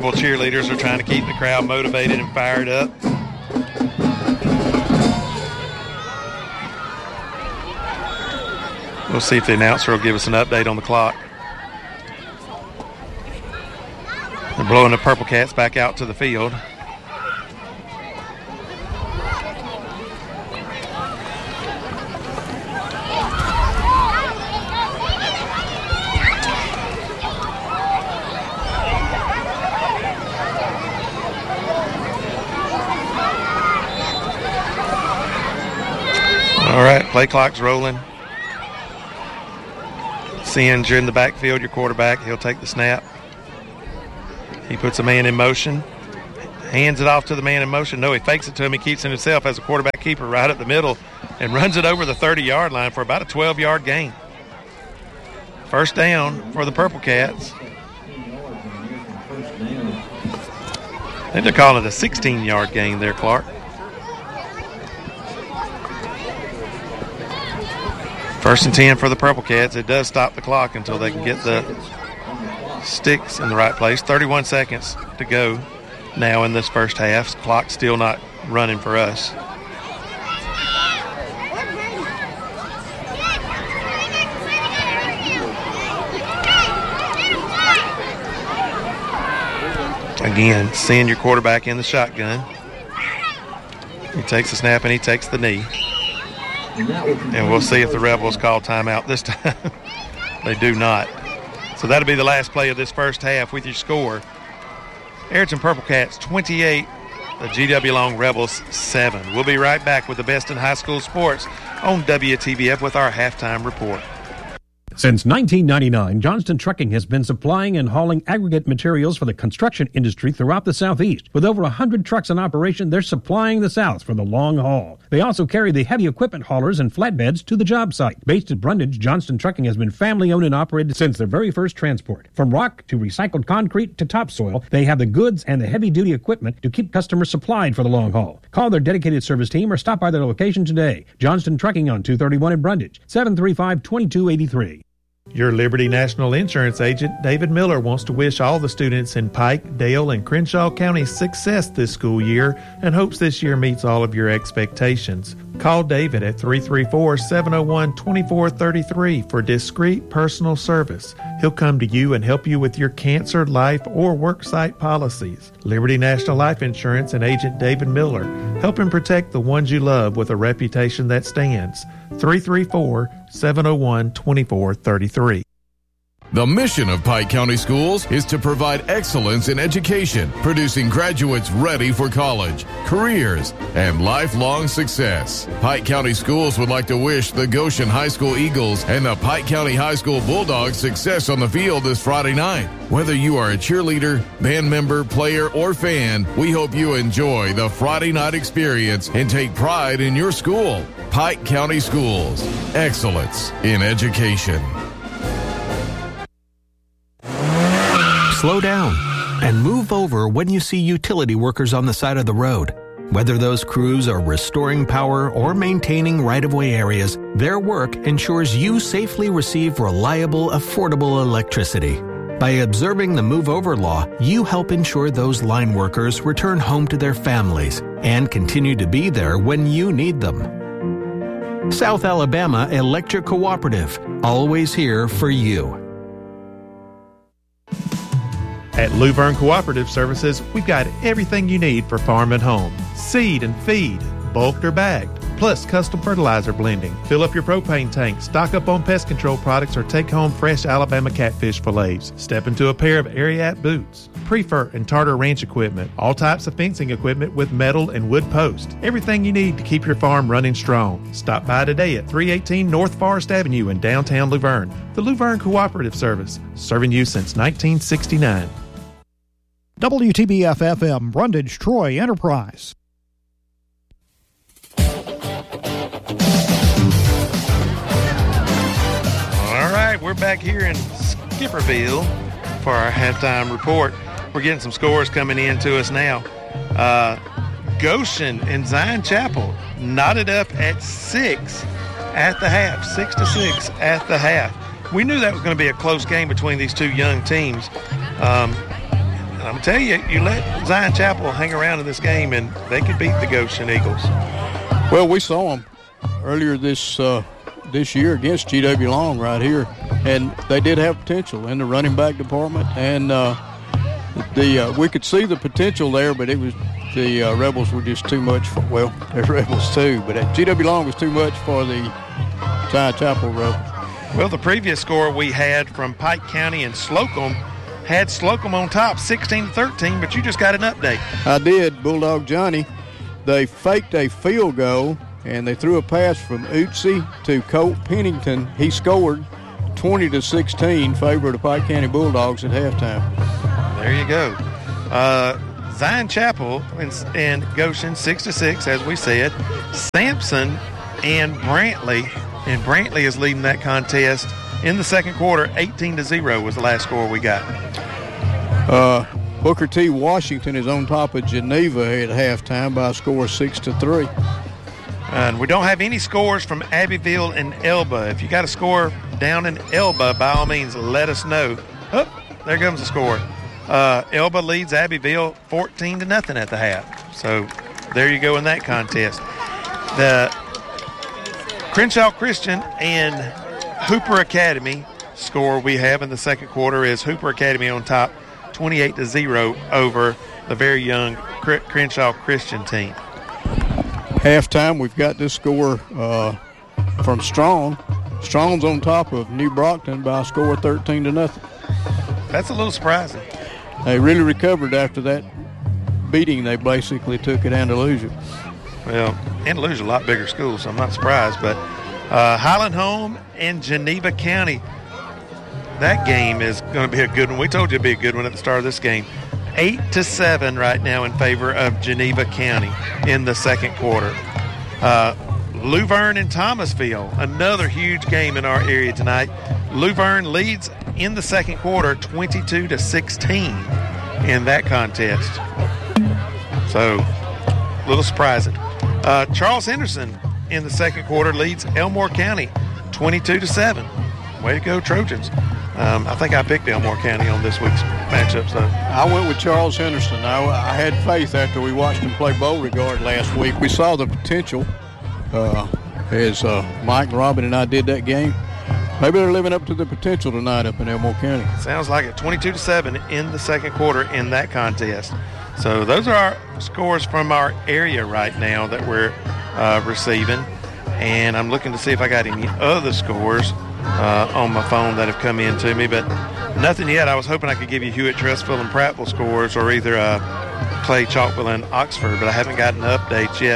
Rebel cheerleaders are trying to keep the crowd motivated and fired up. We'll see if the announcer will give us an update on the clock. They're blowing the Purple Cats back out to the field. All right, play clock's rolling. Singe in the backfield, your quarterback. He'll take the snap. He puts a man in motion, hands it off to the man in motion. No, he fakes it to him. He keeps it himself as a quarterback keeper right up the middle and runs it over the 30-yard line for about a 12-yard gain. First down for the Purple Cats. I think they're calling it a 16-yard gain there, Clark. First and 10 for the Purple Cats. It does stop the clock until they can get the sticks in the right place. 31 seconds to go now in this first half. Clock still not running for us. Again, send your quarterback in the shotgun. He takes the snap and he takes the knee. And we'll see if the Rebels call timeout this time. They do not. So that'll be the last play of this first half with your score. Ariton Purple Cats 28, the GW Long Rebels 7. We'll be right back with the best in high school sports on WTVF with our halftime report. Since 1999, Johnston Trucking has been supplying and hauling aggregate materials for the construction industry throughout the Southeast. With over 100 trucks in operation, they're supplying the South for the long haul. They also carry the heavy equipment haulers and flatbeds to the job site. Based at Brundage, Johnston Trucking has been family-owned and operated since their very first transport. From rock to recycled concrete to topsoil, they have the goods and the heavy-duty equipment to keep customers supplied for the long haul. Call their dedicated service team or stop by their location today. Johnston Trucking on 231 in Brundage, 735-2283. Your Liberty National Insurance agent, David Miller, wants to wish all the students in Pike, Dale, and Crenshaw counties success this school year and hopes this year meets all of your expectations. Call David at 334-701-2433 for discreet personal service. He'll come to you and help you with your cancer, life, or worksite policies. Liberty National Life Insurance and agent David Miller, helping protect the ones you love with a reputation that stands. 334-701-2433. The mission of Pike County Schools is to provide excellence in education, producing graduates ready for college, careers, and lifelong success. Pike County Schools would like to wish the Goshen High School Eagles and the Pike County High School Bulldogs success on the field this Friday night. Whether you are a cheerleader, band member, player, or fan, we hope you enjoy the Friday night experience and take pride in your school. Pike County Schools, excellence in education. Slow down and move over when you see utility workers on the side of the road. Whether those crews are restoring power or maintaining right-of-way areas, their work ensures you safely receive reliable, affordable electricity. By observing the Move Over law, you help ensure those line workers return home to their families and continue to be there when you need them. South Alabama Electric Cooperative, always here for you. At Luverne Cooperative Services, we've got everything you need for farm and home. Seed and feed, bulked or bagged, plus custom fertilizer blending. Fill up your propane tank, stock up on pest control products, or take home fresh Alabama catfish fillets. Step into a pair of Ariat boots, Prefer and Tartar Ranch equipment, all types of fencing equipment with metal and wood posts. Everything you need to keep your farm running strong. Stop by today at 318 North Forest Avenue in downtown Luverne. The Luverne Cooperative Service, serving you since 1969. WTBF-FM, Brundage, Troy Enterprise. All right, we're back here in Skipperville for our halftime report. We're getting some scores coming in to us now. Goshen and Zion Chapel knotted up at 6 at the half, 6-6 at the half. We knew that was going to be a close game between these two young teams. And I'm telling you, you let Zion Chapel hang around in this game, and they could beat the Goshen Eagles. Well, we saw them earlier this year against G.W. Long right here, and they did have potential in the running back department, and we could see the potential there, but it was the Rebels were just too much for, well, they're Rebels too, but G.W. Long was too much for the Zion Chapel Rebels. Well, the previous score we had from Pike County and Slocum had Slocum on top 16-13, but you just got an update. I did. Bulldog Johnny, they faked a field goal, and they threw a pass from Utsi to Colt Pennington. He scored 20-16, favor of the Pike County Bulldogs at halftime. There you go. Zion Chapel and Goshen 6-6, as we said. Sampson and Brantley is leading that contest in the second quarter. 18-0 was the last score we got. Booker T. Washington is on top of Geneva at halftime by a score of 6-3. And we don't have any scores from Abbeville and Elba. If you got a score down in Elba, by all means, let us know. Oh, there comes the score. Elba leads Abbeville 14-0 at the half. So there you go in that contest. The Crenshaw Christian and Hooper Academy score we have in the second quarter is Hooper Academy on top 28-0 over the very young Crenshaw Christian team. Halftime, we've got this score from Strong. Strong's on top of New Brockton by a score of 13-0. That's a little surprising. They really recovered after that beating they basically took at Andalusia. Well, Andalusia a lot bigger school, so I'm not surprised. But Highland Home and Geneva County, that game is going to be a good one. We told you it'd be a good one at the start of this game. 8-7 right now in favor of Geneva County in the second quarter. Luverne and Thomasville, another huge game in our area tonight. Luverne leads in the second quarter 22-16 in that contest. So, a little surprising. Charles Henderson in the second quarter leads Elmore County 22-7. Way to go, Trojans. I think I picked Elmore County on this week's matchup. So I went with Charles Henderson. I had faith after we watched him play Beauregard last week. We saw the potential as Mike, Robin, and I did that game. Maybe they're living up to the potential tonight up in Elmore County. Sounds like it. 22-7 in the second quarter in that contest. So those are our scores from our area right now that we're receiving. And I'm looking to see if I got any other scores on my phone that have come in to me, but nothing yet. I was hoping I could give you Hewitt, Trussville, and Prattville scores, or either Clay, Chalkville, and Oxford, but I haven't gotten updates yet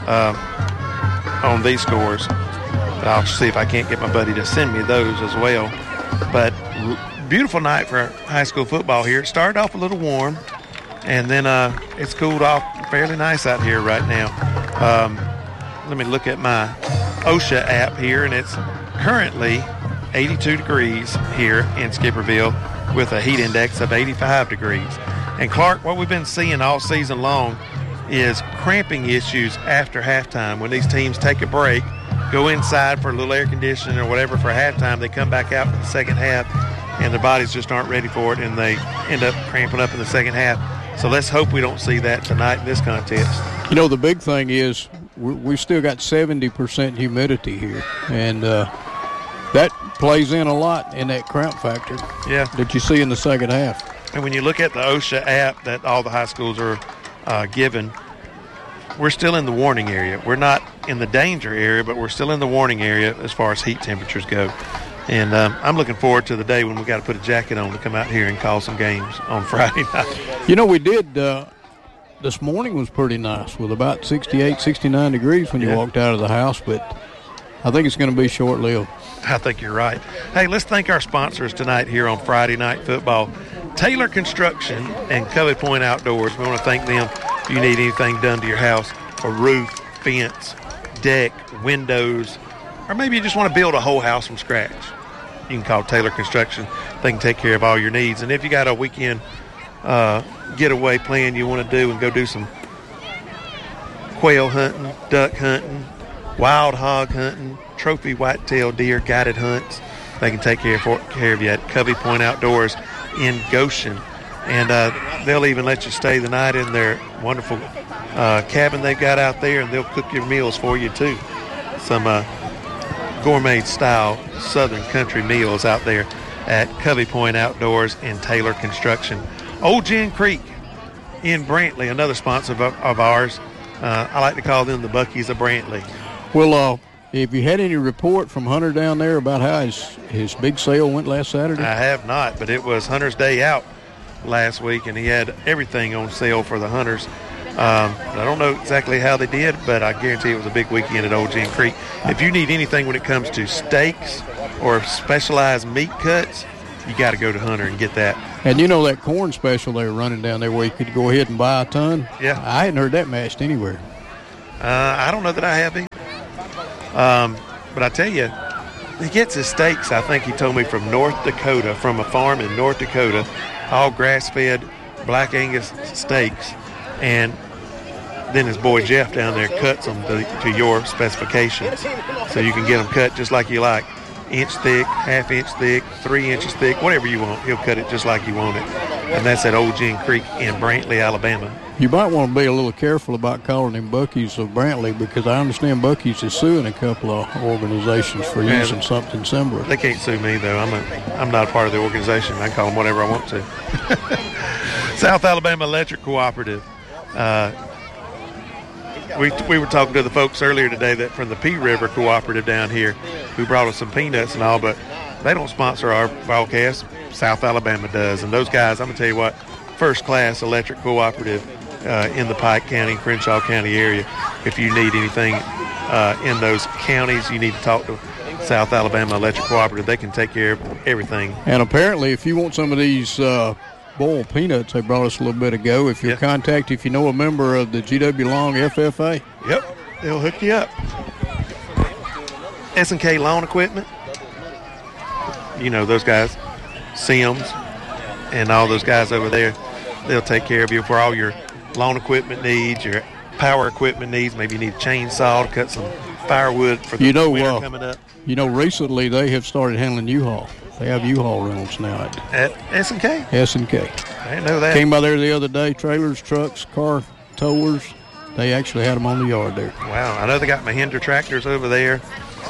on these scores. But I'll see if I can't get my buddy to send me those as well. But beautiful night for high school football here. It started off a little warm, and then it's cooled off fairly nice out here right now. Let me look at my OSHA app here, and it's currently 82 degrees here in Skipperville with a heat index of 85 degrees. And Clark, what we've been seeing all season long is cramping issues after halftime. When these teams take a break, go inside for a little air conditioning or whatever for halftime, they come back out for the second half and their bodies just aren't ready for it, and they end up cramping up in the second half. So let's hope we don't see that tonight in this contest. You know, the big thing is we've still got 70% humidity here, and that plays in a lot in that cramp factor that you see in the second half. And when you look at the OSHA app that all the high schools are given, we're still in the warning area. We're not in the danger area, but we're still in the warning area as far as heat temperatures go. And I'm looking forward to the day when we got to put a jacket on to come out here and call some games on Friday night. You know, we did this morning was pretty nice with about 68, 69 degrees when you walked out of the house, but I think it's going to be short-lived. I think you're right. Hey, let's thank our sponsors tonight here on Friday Night Football. Taylor Construction and Covey Point Outdoors. We want to thank them. If you need anything done to your house, a roof, fence, deck, windows, or maybe you just want to build a whole house from scratch, you can call Taylor Construction. They can take care of all your needs. And if you got a weekend getaway plan you want to do and go do some quail hunting, duck hunting, wild hog hunting, trophy whitetail deer guided hunts, they can take care of you at Covey Point Outdoors in Goshen. And they'll even let you stay the night in their wonderful cabin they've got out there, and they'll cook your meals for you too. Some gourmet-style Southern country meals out there at Covey Point Outdoors and Taylor Construction. Old Gin Creek in Brantley, another sponsor of ours. I like to call them the Buc-ee's of Brantley. Well, if you had any report from Hunter down there about how his big sale went last Saturday? I have not, but it was Hunter's Day Out last week, and he had everything on sale for the hunters. I don't know exactly how they did, but I guarantee it was a big weekend at Old Gin Creek. If you need anything when it comes to steaks or specialized meat cuts, you got to go to Hunter and get that. And you know that corn special they were running down there where you could go ahead and buy a ton? Yeah. I hadn't heard that matched anywhere. I don't know that I have either. But I tell you, he gets his steaks, I think he told me, from North Dakota, from a farm in North Dakota, all grass-fed Black Angus steaks. And then his boy Jeff down there cuts them to your specifications. So you can get them cut just like you like. Inch thick, half-inch thick, 3 inches thick, whatever you want. He'll cut it just like you want it. And that's at Old Gin Creek in Brantley, Alabama. You might want to be a little careful about calling him Buc-ee's of Brantley, because I understand Buc-ee's is suing a couple of organizations for using something similar. They can't sue me, though. I'm not a part of the organization. I can call them whatever I want to. South Alabama Electric Cooperative. We were talking to the folks earlier today that from the Pea River Cooperative down here who brought us some peanuts and all, but they don't sponsor our broadcast. South Alabama does. And those guys, I'm going to tell you what, first-class electric cooperative in the Pike County, Crenshaw County area. If you need anything in those counties, you need to talk to South Alabama Electric Cooperative. They can take care of everything. And apparently, if you want some of these boiled peanuts they brought us a little bit ago, if if you know a member of the GW Long FFA. Yep, they'll hook you up. S&K Lawn Equipment. You know those guys, Sims and all those guys over there. They'll take care of you for all your lawn equipment needs, your power equipment needs. Maybe you need a chainsaw to cut some firewood for the winter coming up. You know, recently they have started handling U-Haul. They have U-Haul rentals now at S&K? S&K. I didn't know that. Came by there the other day, trailers, trucks, car towers. They actually had them on the yard there. Wow. I know they got Mahindra tractors over there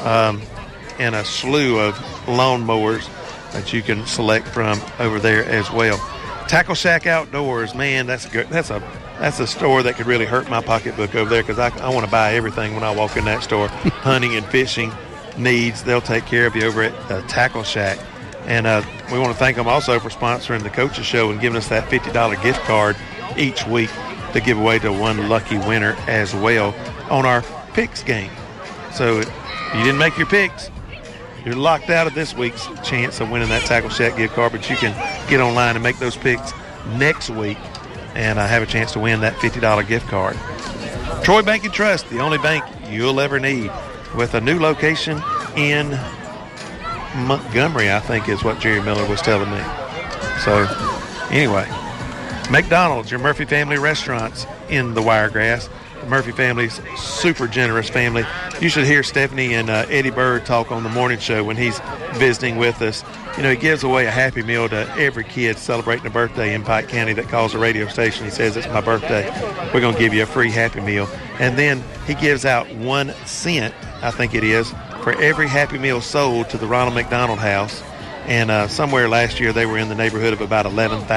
and a slew of lawn mowers that you can select from over there as well. Tackle Shack Outdoors, man, that's a store that could really hurt my pocketbook over there, because I want to buy everything when I walk in that store. Hunting and fishing needs, they'll take care of you over at Tackle Shack. And we want to thank them also for sponsoring the Coaches Show and giving us that $50 gift card each week to give away to one lucky winner as well on our picks game. So if you didn't make your picks, you're locked out of this week's chance of winning that Tackle Shack gift card, but you can get online and make those picks next week and have a chance to win that $50 gift card. Troy Bank and Trust, the only bank you'll ever need, with a new location in Montgomery, I think is what Jerry Miller was telling me. So, anyway, McDonald's, your Murphy family restaurants in the Wiregrass. The Murphy family's super generous family. You should hear Stephanie and Eddie Bird talk on the morning show when he's visiting with us. You know, he gives away a Happy Meal to every kid celebrating a birthday in Pike County that calls the radio station. He says, "It's my birthday. We're going to give you a free Happy Meal." And then he gives out 1 cent, I think it is, for every Happy Meal sold to the Ronald McDonald House. And somewhere last year they were in the neighborhood of about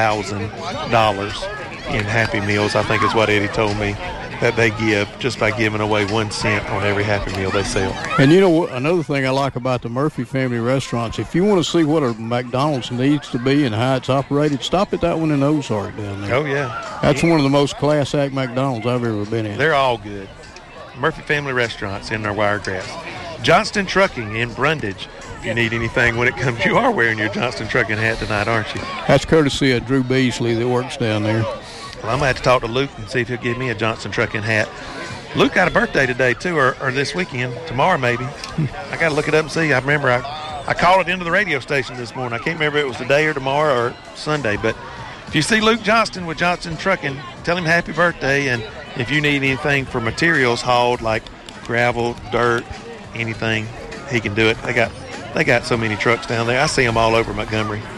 $11,000 in Happy Meals, I think is what Eddie told me, that they give just by giving away 1 cent on every Happy Meal they sell. And you know what? Another thing I like about the Murphy family restaurants, if you want to see what a McDonald's needs to be and how it's operated, stop at that one in Ozark down there. Oh, yeah. That's one of the most class-act McDonald's I've ever been in. They're all good. Murphy family restaurants in our Wiregrass. Johnston Trucking in Brundage. If you need anything when it comes, you are wearing your Johnston Trucking hat tonight, aren't you? That's courtesy of Drew Beasley that works down there. Well, I'm going to have to talk to Luke and see if he'll give me a Johnston Trucking hat. Luke got a birthday today, too, or this weekend. Tomorrow, maybe. I got to look it up and see. I remember I called it into the radio station this morning. I can't remember if it was today or tomorrow or Sunday. But if you see Luke Johnston with Johnston Trucking, tell him happy birthday. And if you need anything for materials hauled, like gravel, dirt, anything, he can do it. They got so many trucks down there. I see them all over Montgomery.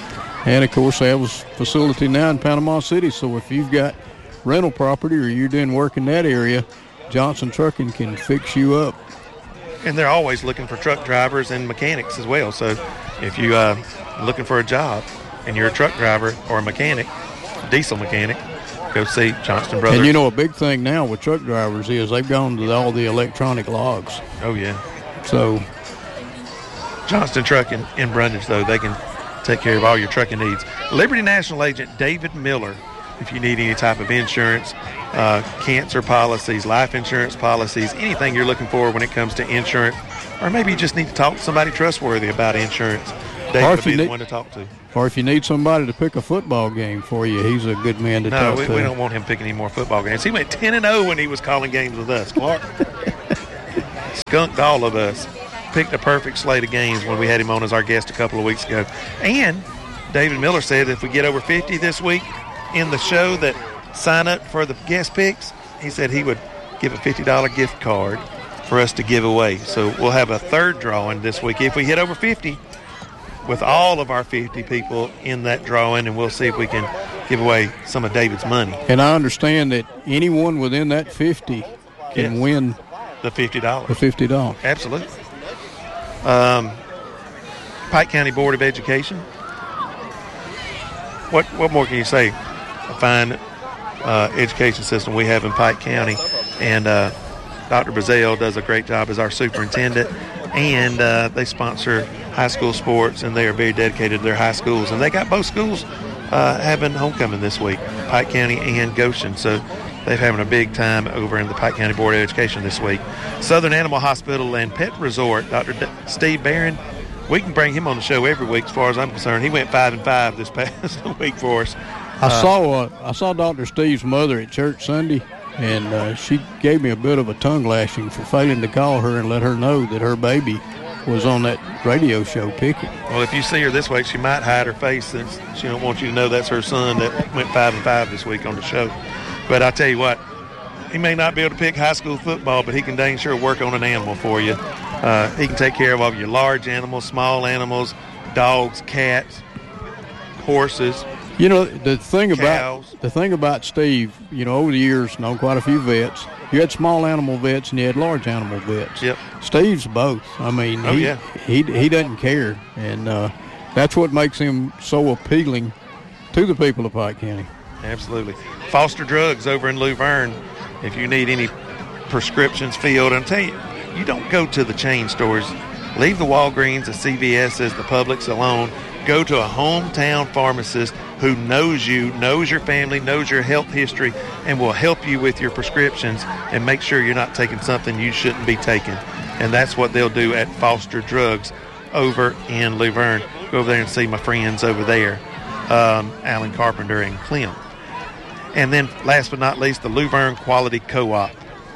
And, of course, they have a facility now in Panama City. So if you've got rental property or you're doing work in that area, Johnson Trucking can fix you up. And they're always looking for truck drivers and mechanics as well. So if you are looking for a job and you're a truck driver or a mechanic, diesel mechanic, go see Johnston Brothers. And, you know, a big thing now with truck drivers is they've gone to all the electronic logs. Oh, yeah. So Johnston Trucking in Brundage, though, they can take care of all your trucking needs. Liberty National Agent David Miller, if you need any type of insurance, cancer policies, life insurance policies, anything you're looking for when it comes to insurance, or maybe you just need to talk to somebody trustworthy about insurance, David will be the one to talk to. Or if you need somebody to pick a football game for you, he's a good man to talk to. No, we don't want him picking any more football games. He went 10-0 when he was calling games with us, Clark. Skunked all of us. Picked a perfect slate of games when we had him on as our guest a couple of weeks ago. And David Miller said if we get over 50 this week in the show that sign up for the guest picks, he said he would give a $50 gift card for us to give away. So we'll have a third drawing this week if we hit over 50 with all of our 50 people in that drawing, and we'll see if we can give away some of David's money. And I understand that anyone within that 50 can win the $50. The $50. Absolutely. Pike County Board of Education. What more can you say? A fine education system we have in Pike County, and Dr. Bazell does a great job as our superintendent, and they sponsor high school sports, and they are very dedicated to their high schools, and they got both schools having homecoming this week, Pike County and Goshen, so they're having a big time over in the Pike County Board of Education this week. Southern Animal Hospital and Pet Resort, Dr. Steve Barron, we can bring him on the show every week as far as I'm concerned. He went 5-5 this past week for us. I saw Dr. Steve's mother at church Sunday, and she gave me a bit of a tongue lashing for failing to call her and let her know that her baby was on that radio show picking. Well, if you see her this week, she might hide her face since she don't want you to know that's her son that went 5-5 this week on the show. But I tell you what, he may not be able to pick high school football, but he can dang sure work on an animal for you. He can take care of all your large animals, small animals, dogs, cats, horses. You know, the thing about Steve, you know, over the years, known quite a few vets. You had small animal vets and you had large animal vets. Yep. Steve's both. I mean, he doesn't care, and that's what makes him so appealing to the people of Pike County. Absolutely. Foster Drugs over in Luverne. If you need any prescriptions filled, I'm telling you, you don't go to the chain stores. Leave the Walgreens, the CVS's, the Publix alone. Go to a hometown pharmacist who knows you, knows your family, knows your health history, and will help you with your prescriptions and make sure you're not taking something you shouldn't be taking. And that's what they'll do at Foster Drugs over in Luverne. Go over there and see my friends over there, Alan Carpenter and Clem. And then last but not least, the Luverne Quality Co-op.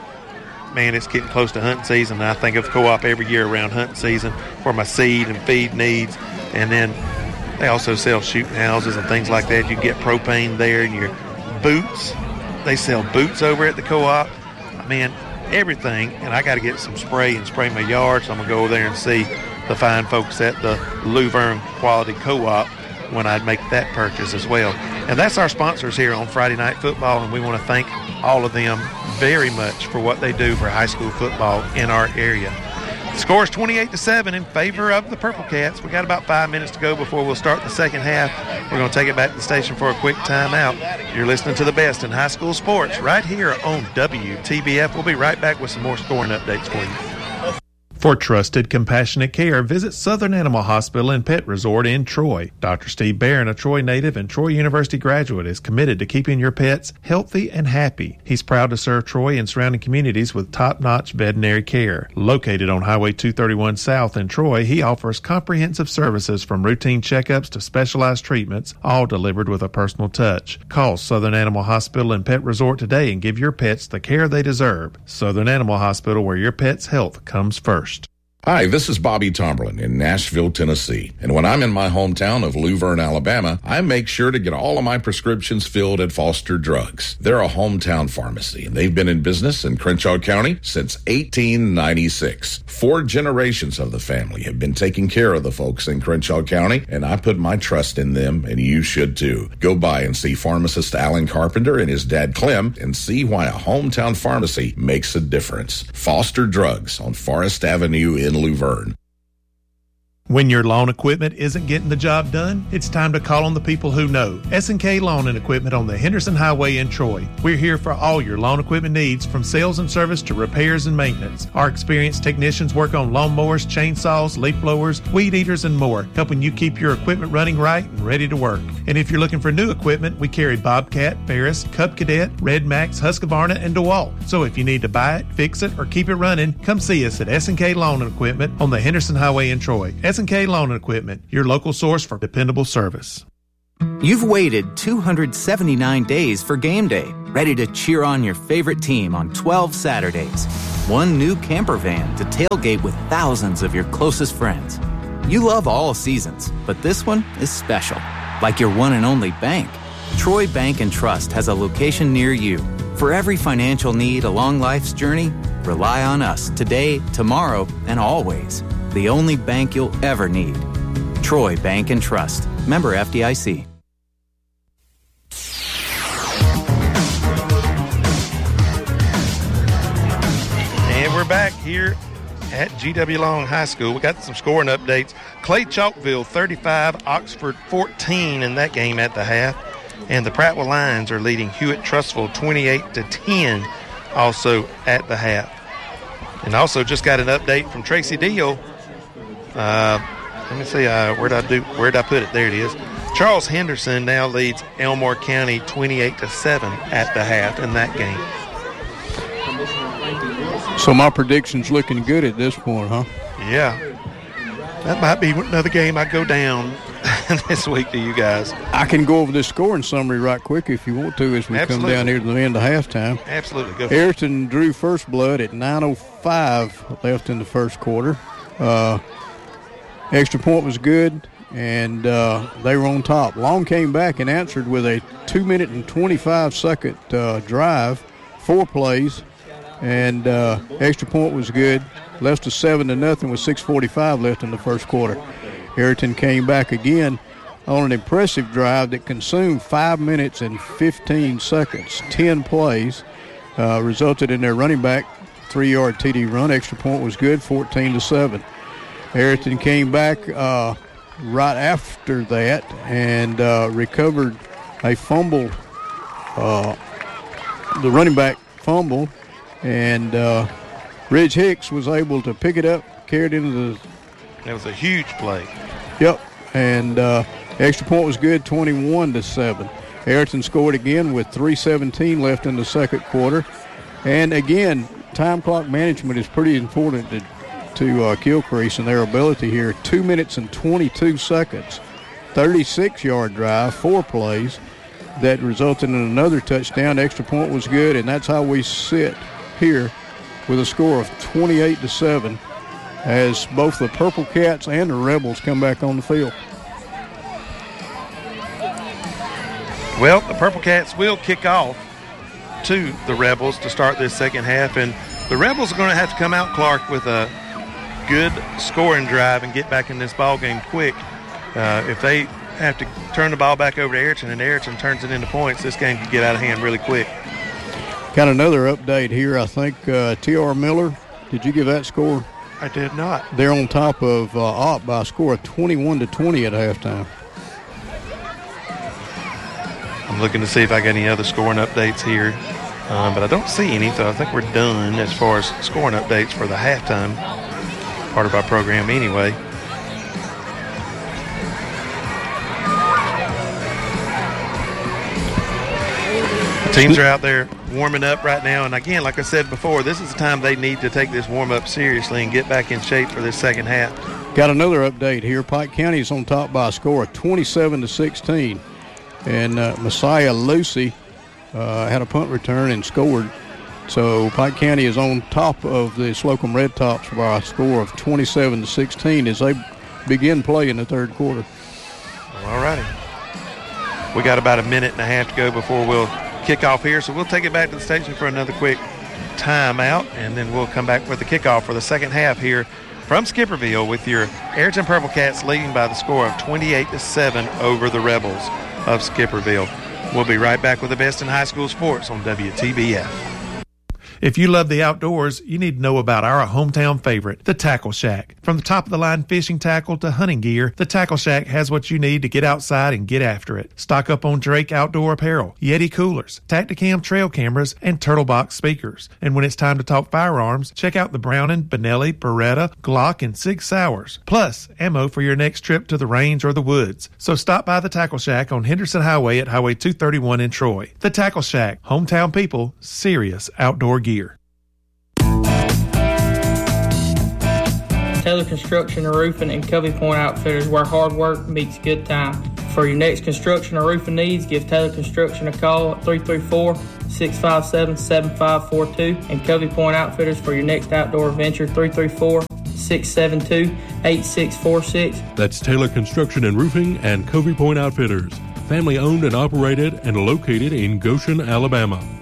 Man, it's getting close to hunting season, and I think of co-op every year around hunting season for my seed and feed needs. And then they also sell shooting houses and things like that. You can get propane there, and your boots. They sell boots over at the co-op. Man, everything. And I got to get some spray and spray my yard, so I'm going to go over there and see the fine folks at the Luverne Quality Co-op when I make that purchase as well. And that's our sponsors here on Friday Night Football, and we want to thank all of them very much for what they do for high school football in our area. The score is 28-7 in favor of the Purple Cats. We got about 5 minutes to go before we'll start the second half. We're going to take it back to the station for a quick timeout. You're listening to the best in high school sports right here on WTBF. We'll be right back with some more scoring updates for you. For trusted, compassionate care, visit Southern Animal Hospital and Pet Resort in Troy. Dr. Steve Barron, a Troy native and Troy University graduate, is committed to keeping your pets healthy and happy. He's proud to serve Troy and surrounding communities with top-notch veterinary care. Located on Highway 231 South in Troy, he offers comprehensive services from routine checkups to specialized treatments, all delivered with a personal touch. Call Southern Animal Hospital and Pet Resort today and give your pets the care they deserve. Southern Animal Hospital, where your pet's health comes first. Hi, this is Bobby Tomberlin in Nashville, Tennessee. And when I'm in my hometown of Luverne, Alabama, I make sure to get all of my prescriptions filled at Foster Drugs. They're a hometown pharmacy, and they've been in business in Crenshaw County since 1896. 4 generations of the family have been taking care of the folks in Crenshaw County, and I put my trust in them, and you should too. Go by and see pharmacist Alan Carpenter and his dad Clem and see why a hometown pharmacy makes a difference. Foster Drugs on Forest Avenue in Luverne. When your lawn equipment isn't getting the job done, it's time to call on the people who know. S&K Lawn and Equipment on the Henderson Highway in Troy. We're here for all your lawn equipment needs, from sales and service to repairs and maintenance. Our experienced technicians work on lawnmowers, chainsaws, leaf blowers, weed eaters, and more, helping you keep your equipment running right and ready to work. And if you're looking for new equipment, we carry Bobcat, Ferris, Cub Cadet, Red Max, Husqvarna, and DeWalt. So if you need to buy it, fix it, or keep it running, come see us at S&K Lawn and Equipment on the Henderson Highway in Troy. S&K Lawn and Equipment, your local source for dependable service. You've waited 279 days for game day, ready to cheer on your favorite team on 12 Saturdays. One new camper van to tailgate with thousands of your closest friends. You love all seasons, but this one is special, like your one and only bank. Troy Bank and Trust has a location near you. For every financial need along life's journey, rely on us today, tomorrow, and always. The only bank you'll ever need. Troy Bank and Trust. Member FDIC. And we're back here at GW Long High School. We got some scoring updates. Clay Chalkville 35, Oxford 14 in that game at the half. And the Prattville Lions are leading Hewitt Trussville 28-10 also at the half. And also just got an update from Tracy Deal. Let me see, where'd I put it? There it is. Charles Henderson now leads Elmore County 28-7 at the half in that game. So my prediction's looking good at this point, huh? Yeah. That might be another game I go down this week to you guys. I can go over this scoring summary right quick if you want to as we come down here to the end of halftime. Absolutely. Go for Ayrton drew first blood at 9:05 left in the first quarter. Extra point was good, and they were on top. Long came back and answered with a 2-minute and 25-second drive, 4 plays, and extra point was good. Left us 7-0 with 6:45 left in the first quarter. Ayrton came back again on an impressive drive that consumed 5 minutes and 15 seconds, 10 plays, resulted in their running back 3-yard TD run. Extra point was good, 14-7. Ayrton came back right after that and recovered a fumble. The running back fumbled, and Ridge Hicks was able to pick it up, carry it into the... That was a huge play. Yep, and extra point was good, 21-7. Ayrton scored again with 3:17 left in the second quarter. And again, time clock management is pretty important to Gilcrease and their ability here. 2 minutes and 22 seconds, 36-yard drive, 4 plays that resulted in another touchdown. Extra point was good, and that's how we sit here with a score of 28-7 as both the Purple Cats and the Rebels come back on the field. Well, the Purple Cats will kick off to the Rebels to start this second half, and the Rebels are going to have to come out, Clark, with a good scoring drive and get back in this ball game quick. If they have to turn the ball back over to Ayrton and Ayrton turns it into points, this game could get out of hand really quick. Got another update here. I think T.R. Miller, did you give that score? I did not. They're on top of Opp by a score of 21-20 at halftime. I'm looking to see if I got any other scoring updates here, but I don't see any, so I think we're done as far as scoring updates for the halftime part of our program anyway. The teams are out there warming up right now, and again, like I said before, this is the time they need to take this warm-up seriously and get back in shape for this second half. Got another update here. Pike County is on top by a score of 27-16. And Messiah Lucy had a punt return and scored So Pike County is on top of the Slocum Red Tops by a score of 27-16 as they begin play in the third quarter. All righty. We got about a minute and a half to go before we'll kick off here, so we'll take it back to the station for another quick timeout, and then we'll come back with the kickoff for the second half here from Skipperville with your Ayrton Purple Cats leading by the score of 28-7 over the Rebels of Skipperville. We'll be right back with the best in high school sports on WTBF. If you love the outdoors, you need to know about our hometown favorite, the Tackle Shack. From the top-of-the-line fishing tackle to hunting gear, the Tackle Shack has what you need to get outside and get after it. Stock up on Drake outdoor apparel, Yeti coolers, Tacticam trail cameras, and Turtle Box speakers. And when it's time to talk firearms, check out the Browning, Benelli, Beretta, Glock, and Sig Sauers. Plus, ammo for your next trip to the range or the woods. So stop by the Tackle Shack on Henderson Highway at Highway 231 in Troy. The Tackle Shack, hometown people, serious outdoor gear. Taylor Construction and Roofing and Covey Point Outfitters, where hard work meets good time. For your next construction or roofing needs, give Taylor Construction a call at 334-657-7542 and Covey Point Outfitters for your next outdoor adventure, 334-672-8646. That's Taylor Construction and Roofing and Covey Point Outfitters, family owned and operated and located in Goshen, Alabama.